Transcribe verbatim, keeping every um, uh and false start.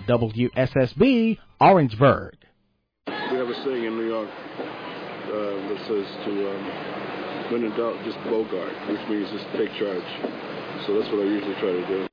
W S S B, Orangeburg. We have a saying in New York uh, that says to, um, when in doubt, just bogart, which means just take charge. So that's what I usually try to do.